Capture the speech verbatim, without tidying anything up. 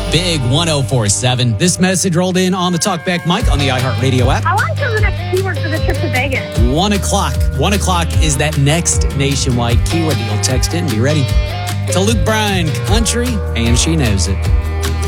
Big one oh four seven. This message rolled in on the Talkback mic on the iHeartRadio app. How long till the next keyword for the trip to Vegas? One o'clock. One o'clock is that next nationwide keyword that you'll text in. Be ready. To Luke Bryan, country, and she knows it.